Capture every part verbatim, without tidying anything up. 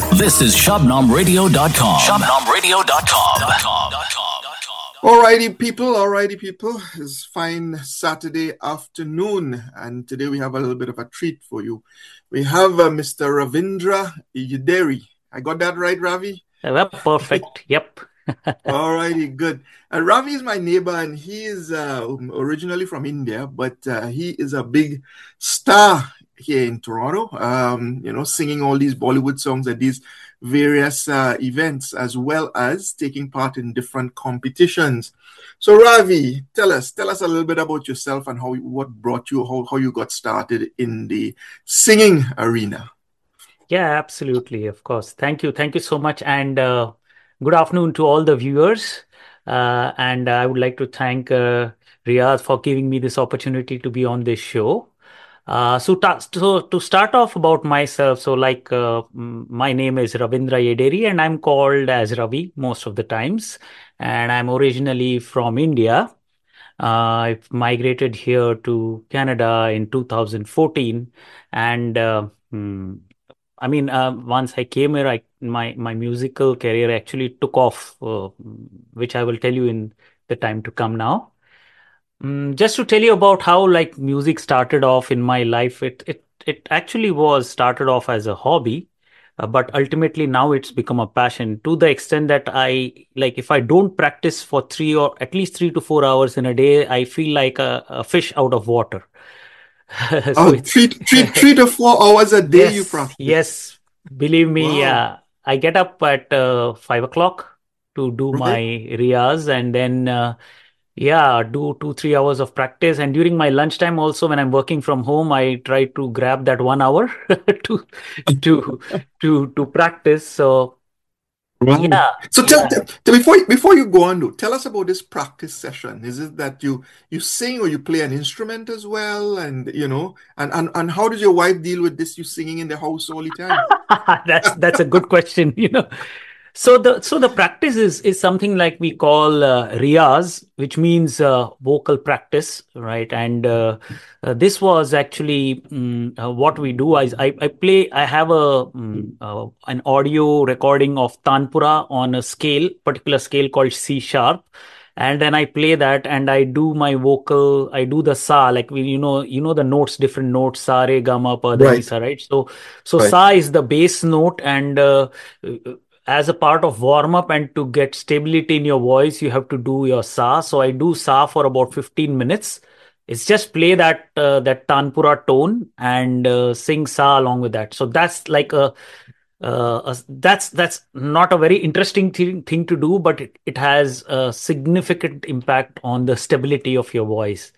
This is Shabnam Radio dot com. Shabnam Radio dot com. Alrighty, people. Alrighty, people. It's fine Saturday afternoon, and today we have a little bit of a treat for you. We have uh, Mister Ravindra Yederi. I got that right, Ravi? Well, perfect. Yep. Alrighty, good. Uh, Ravi is my neighbor, and he is uh, originally from India, but uh, he is a big star here in Toronto, um, you know, singing all these Bollywood songs at these various uh, events, as well as taking part in different competitions. So, Ravi, tell us, tell us a little bit about yourself and how what brought you, how, how you got started in the singing arena. Yeah, absolutely. Of course. Thank you. Thank you so much. And uh, good afternoon to all the viewers. Uh, and I would like to thank uh, Riyaz for giving me this opportunity to be on this show. Uh, so, ta- so to start off about myself, so like uh, my name is Ravindra Yederi and I'm called as Ravi most of the times. And I'm originally from India. Uh, I've migrated here to Canada in two thousand fourteen. And uh, hmm, I mean, uh, once I came here, I, my, my musical career actually took off, uh, which I will tell you in the time to come now. Mm, just to tell you about how like music started off in my life, it it it actually was started off as a hobby, uh, but ultimately now it's become a passion to the extent that I like if I don't practice for three or at least three to four hours in a day, I feel like a, a fish out of water. so Oh, it's three, three, three to four hours a day you yes, practice. yes, believe me, Wow. uh, I get up at uh, five o'clock to do my Right. riyaz and then. Uh, Yeah, do two, three hours of practice. And during my lunchtime also, when I'm working from home, I try to grab that one hour to to to to practice. So Wow. yeah, So tell, yeah. tell tell- before before you go on, though, tell us about this practice session. Is it that you you sing or you play an instrument as well? And you know, and and, and how does your wife deal with this? You singing in the house all the time? That's that's a good question, you know. So the so the practice is is something like we call uh, riyaz, which means uh, vocal practice, right? And uh, uh, this was actually mm, uh, what we do. Is I I play. I have a mm, uh, an audio recording of tanpura on a scale, particular scale called C sharp. And then I play that, and I do my vocal. I do the sa, like we, you know, you know the notes, different notes, sa, re, ga, ma, pa, da, ni, Right. sa, right? So, so Right. sa is the bass note, and uh, as a part of warm up and to get stability in your voice, you have to do your sa. So I do sa for about fifteen minutes. It's just play that uh, that tanpura tone and uh, sing sa along with that. So that's like a, uh, a that's that's not a very interesting thing, thing to do, but it, it has a significant impact on the stability of your voice.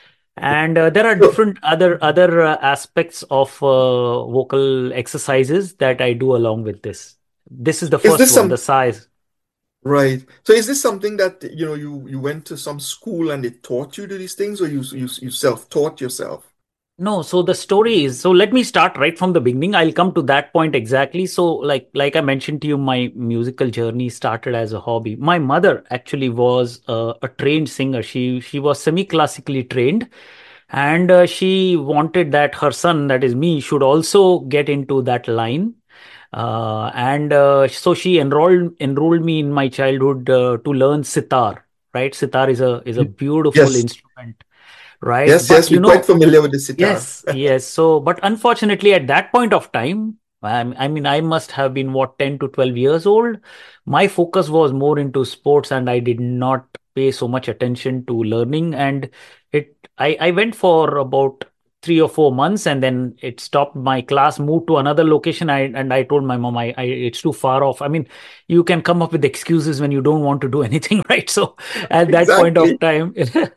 And uh, there are So different other other uh, aspects of uh, vocal exercises that I do along with this. This is the is first this one, the some size. right? So is this something that you know you you went to some school and they taught you to these things, or you you you self-taught yourself? No, so the story is, so let me start right from the beginning. I'll come to that point exactly. So like like I mentioned to you, my musical journey started as a hobby. My mother actually was a, a trained singer. She she was semi-classically trained, and uh, she wanted that her son, that is me, should also get into that line. Uh, and uh, so she enrolled enrolled me in my childhood uh, to learn sitar. Right, sitar is a is a beautiful Yes. instrument, right? Yes, But yes, you we're quite know, familiar with the sitar. yes, yes. So, but unfortunately, at that point of time, I, I mean, I must have been what ten to twelve years old. My focus was more into sports, and I did not pay so much attention to learning. And it, I, I went for about three or four months, and then it stopped. My class moved to another location. I and I told my mom, I, I it's too far off. I mean, you can come up with excuses when you don't want to do anything, right? So, at that point of Exactly. time.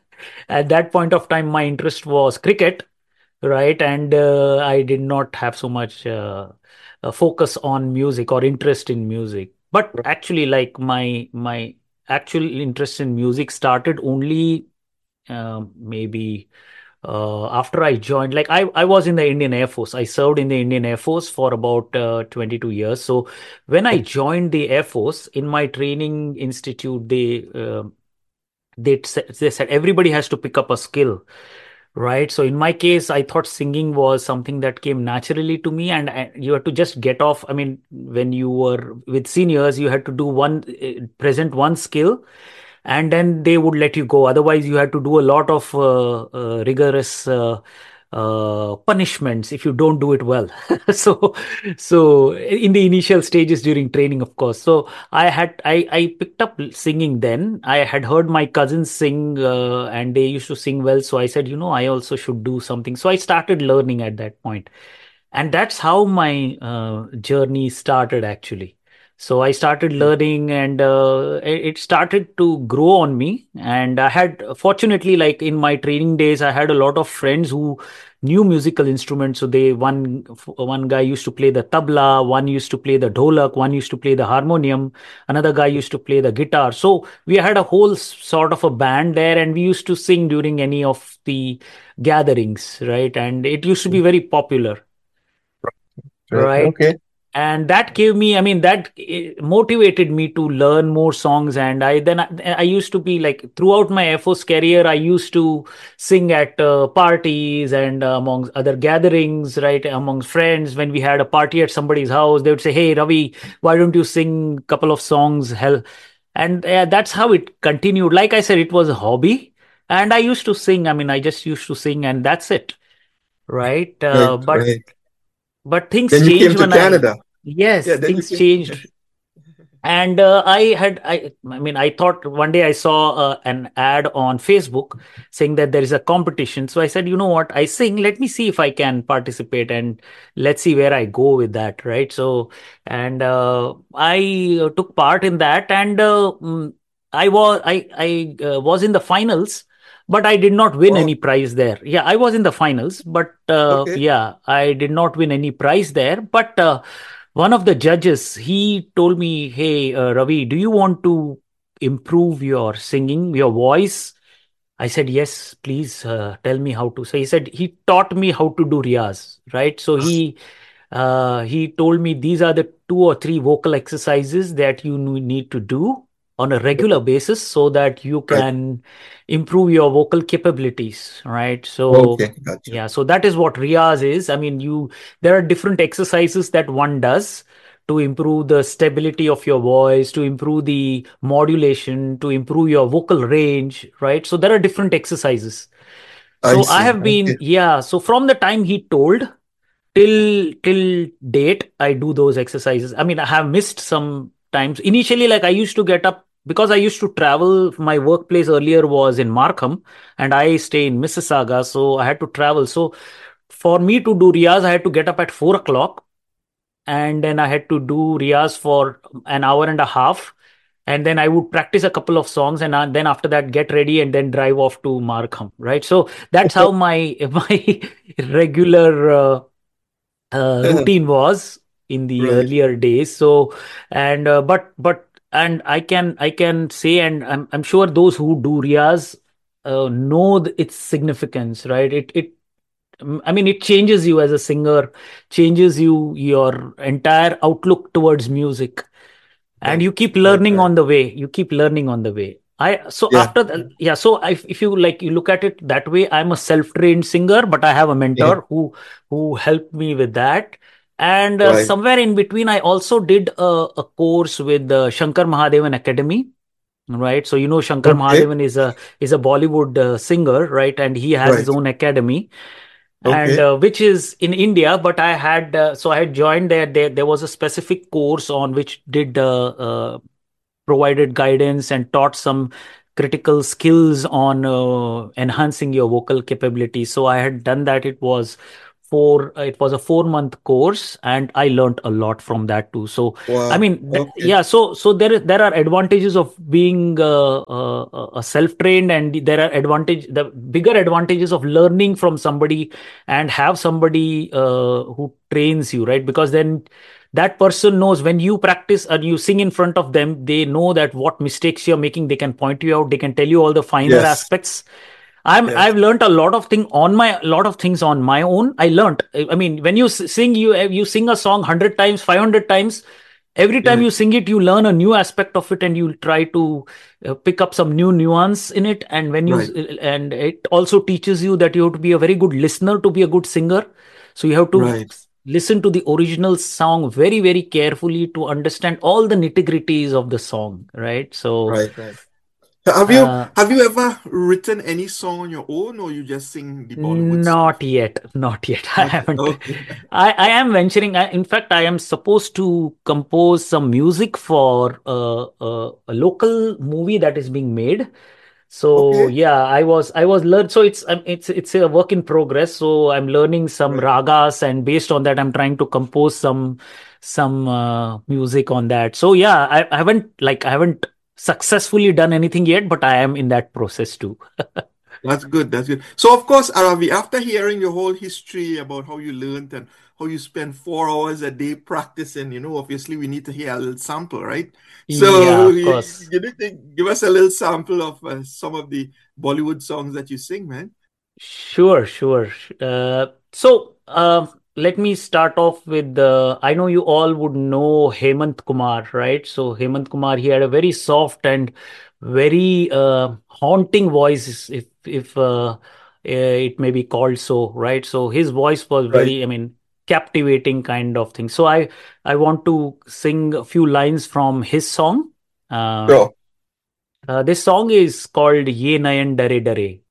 At that point of time, my interest was cricket, right? And uh, I did not have so much uh, uh, focus on music or interest in music. But actually, like my my actual interest in music started only uh, maybe uh, after I joined. Like I I was in the Indian Air Force. I served in the Indian Air Force for about uh, twenty-two years. So when I joined the Air Force in my training institute, they uh, they, they said everybody has to pick up a skill, Right. So in my case, I thought singing was something that came naturally to me, and I, you had to just get off. I mean, when you were with seniors, you had to do one, uh, present one skill, and then they would let you go. Otherwise, you had to do a lot of uh, uh, rigorous uh, uh, punishments if you don't do it well. so, so in the initial stages during training, of course. So I had I I picked up singing then. I had heard my cousins sing, uh, and they used to sing well. So I said, you know, I also should do something. So I started learning at that point, and that's how my uh, journey started actually. So I started Okay. learning, and uh, it it started to grow on me. And I had, fortunately, like in my training days, I had a lot of friends who knew musical instruments. So they one one guy used to play the tabla, one used to play the dholak, one used to play the harmonium, another guy used to play the guitar. So we had a whole s- sort of a band there, and we used to sing during any of the gatherings, right? And it used to be very popular. Right. Right. Okay. And that gave me, I mean, that eh, motivated me to learn more songs. And I then I, I used to be like, throughout my Air Force career, I used to sing at uh, parties and uh, amongst other gatherings, right? Amongst friends. When we had a party at somebody's house, they would say, "Hey, Ravi, why don't you sing a couple of songs?" Hell. And uh, that's how it continued. Like I said, it was a hobby. And I used to sing. I mean, I just used to sing, and that's it. Right. Uh, Right. but Right. but things Then you came changed to when I, Canada. Yeah. yes, Then you things came. changed. And uh, I had, I, I mean, I thought one day I saw uh, an ad on Facebook saying that there is a competition. So I said, you know what, I sing, let me see if I can participate, and let's see where I go with that. Right. So, and uh, I uh, took part in that, and uh, mm, I was, I, I uh, was in the finals. But I did not win Oh. any prize there. Yeah, I was in the finals, but uh, Okay. yeah, I did not win any prize there. But uh, one of the judges, he told me, "Hey, uh, Ravi, do you want to improve your singing, your voice?" I said, "Yes, please uh, tell me how to." So he said he taught me how to do riyaz, right? So he uh, he told me these are the two or three vocal exercises that you nu- need to do on a regular basis so that you Right. can improve your vocal capabilities, right? So Okay. Gotcha. yeah, so that is what riyaz is. I mean, you there are different exercises that one does to improve the stability of your voice, to improve the modulation, to improve your vocal range, right? So there are different exercises. I So I see. have Okay. been, yeah. So from the time he told till till date, I do those exercises. I mean, I have missed some times. Initially, like I used to get up because I used to travel. My workplace earlier was in Markham, and I stay in Mississauga, so I had to travel. So for me to do Riyaz, I had to get up at four o'clock, and then I had to do Riyaz for an hour and a half. And then I would practice a couple of songs, and uh, then after that, get ready and then drive off to Markham. Right, so that's how my my regular uh, uh, routine was in the Right. earlier days. So, and uh, but but and I can I can say, and I'm I'm sure those who do Riyaz uh, know th- its significance, right? It it Mm, I mean, it changes you as a singer, changes you your entire outlook towards music, and Right. you keep Right. learning Right. on the way. You keep learning on the way. I so Yeah. after that, yeah. So if if you like, you look at it that way. I'm a self-trained singer, but I have a Yeah. mentor who who helped me with that. And uh, Right. somewhere in between, I also did a, a course with the Shankar Mahadevan Academy. Right, so you know Shankar Okay. Mahadevan is a is a Bollywood uh, singer, right, and he has his Right. own academy, and Okay. uh, which is in India. But I had uh, so I had joined there. There there was a specific course on which did uh, uh, provided guidance and taught some critical skills on uh, enhancing your vocal capabilities. So I had done that. It was four. uh, It was a four month course, and I learned a lot from that too. So I Wow. mean, th- Okay. yeah. So so there is- there are advantages of being uh, uh, a self trained, and there are advantage the bigger advantages of learning from somebody and have somebody uh, who trains you, right? Because then that person knows when you practice and you sing in front of them, they know that what mistakes you're making, they can point you out, they can tell you all the finer Yes. aspects. i'm Yes. i've learned a lot of thing on my lot of things on my own. I learned, I mean, when you s- sing, you you sing a song one hundred times, five hundred times, every time Yeah. you sing it, you learn a new aspect of it, and you try to uh, pick up some new nuance in it. And when you Right. and it also teaches you that you have to be a very good listener to be a good singer. So you have to Right. listen to the original song very, very carefully to understand all the nitty-gritties of the song, right? So Right. Have you uh, have you ever written any song on your own, or you just sing the Bollywood stuff? not yet, not yet. I Not haven't. okay. I, I am venturing. I, in fact, I am supposed to compose some music for uh, uh, a local movie that is being made. So Okay. yeah, I was I was learn. So it's um, it's it's a work in progress. So I'm learning some Right. ragas, and based on that, I'm trying to compose some some uh, music on that. So yeah, I, I haven't like I haven't successfully done anything yet, but I am in that process too. That's good. That's good. So, of course, Aravi, after hearing your whole history about how you learned and how you spend four hours a day practicing, you know, obviously we need to hear a little sample, right? Yeah, So, of you, course. you need to give us a little sample of uh, some of the Bollywood songs that you sing, man. Sure, sure. Uh, so, uh, let me start off with uh, I know you all would know Hemant Kumar, right? So, Hemant Kumar, he had a very soft and very uh, haunting voice, if if uh, eh, it may be called so, right? So, his voice was Right. very, I mean, captivating kind of thing. So, I I want to sing a few lines from his song. Uh, Sure. uh, this song is called Ye Nayan Dare Dare.